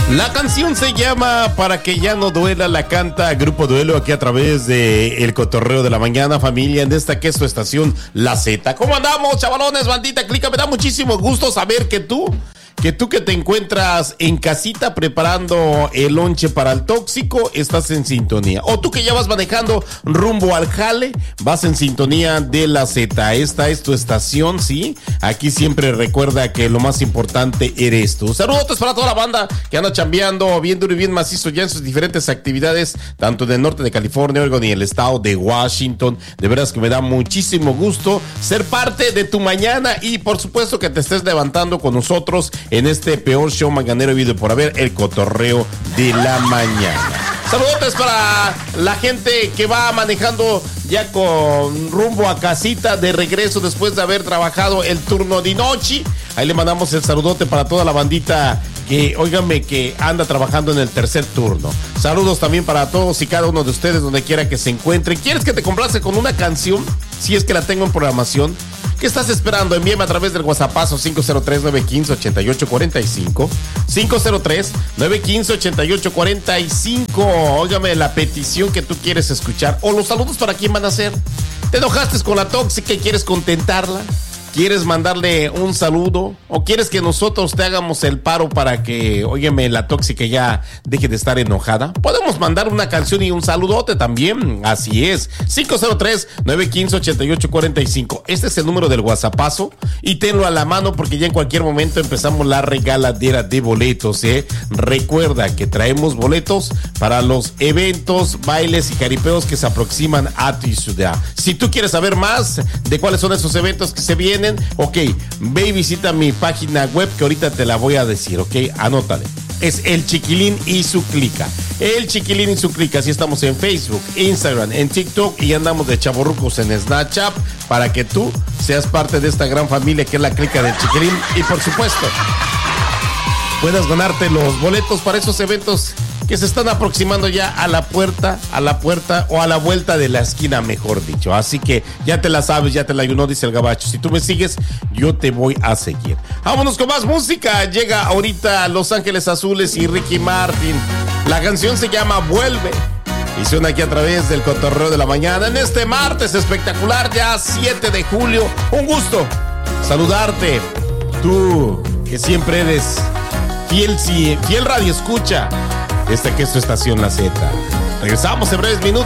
La canción se llama Para que ya no duela, la canta Grupo Duelo aquí a través de El Cotorreo de la Mañana, familia, en esta que es su estación La Z. ¿Cómo andamos, chavalones, bandita clica? Me da muchísimo gusto saber que tú que te encuentras en casita preparando el lonche para el tóxico, estás en sintonía. O tú que ya vas manejando rumbo al jale, vas en sintonía de la Z. Esta es tu estación, ¿sí? Aquí siempre recuerda que lo más importante eres tú. Saludos para toda la banda que anda chambeando bien duro y bien macizo ya en sus diferentes actividades, tanto en el norte de California, Oregon y el estado de Washington. De veras que me da muchísimo gusto ser parte de tu mañana y por supuesto que te estés levantando con nosotros en este peor show mañanero habido por haber, El Cotorreo de la Mañana. Saludos para la gente que va manejando ya con rumbo a casita de regreso después de haber trabajado el turno de noche. Ahí le mandamos el saludote para toda la bandita que, óigame, que anda trabajando en el tercer turno. Saludos también para todos y cada uno de ustedes donde quiera que se encuentren. ¿Quieres que te complace con una canción? Si es que la tengo en programación. ¿Qué estás esperando? Envíame a través del WhatsAppazo 503-915-8845. 503-915-8845. Óigame la petición que tú quieres escuchar. O los saludos para quién van a ser. ¿Te enojaste con la tóxica y quieres contentarla? ¿Quieres mandarle un saludo? ¿O quieres que nosotros te hagamos el paro para que, óyeme, la tóxica ya deje de estar enojada? Podemos mandar una canción y un saludote también. Así es. 503-915-8845. Este es el número del WhatsAppazo. Y tenlo a la mano porque ya en cualquier momento empezamos la regaladera de boletos, ¿eh? Recuerda que traemos boletos para los eventos, bailes y jaripeos que se aproximan a tu ciudad. Si tú quieres saber más de cuáles son esos eventos que se vienen, ok, ve y visita mi página web que ahorita te la voy a decir, ok, anótale. Es El Chiquilín y su Clica. El Chiquilín y su Clica. Así estamos en Facebook, Instagram, en TikTok y andamos de chavorrucos en Snapchat para que tú seas parte de esta gran familia que es la Clica del Chiquilín y por supuesto puedas ganarte los boletos para esos eventos que se están aproximando ya a la puerta o a la vuelta de la esquina, mejor dicho. Así que ya te la sabes, ya te la ayunó, dice el gabacho. Si tú me sigues, yo te voy a seguir. Vámonos con más música. Llega ahorita Los Ángeles Azules y Ricky Martin. La canción se llama Vuelve y suena aquí a través del Cotorreo de la Mañana en este martes espectacular, ya 7 de julio. Un gusto saludarte. Tú que siempre eres fiel radio escucha. Esta que es tu estación La Z. Regresamos en breves minutos.